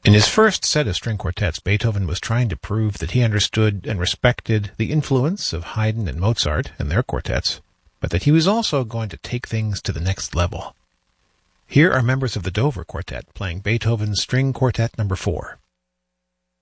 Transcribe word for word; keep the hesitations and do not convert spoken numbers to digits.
In his first set of string quartets, Beethoven was trying to prove that he understood and respected the influence of Haydn and Mozart and their quartets, but that he was also going to take things to the next level. Here are members of the Dover Quartet playing Beethoven's String Quartet number four.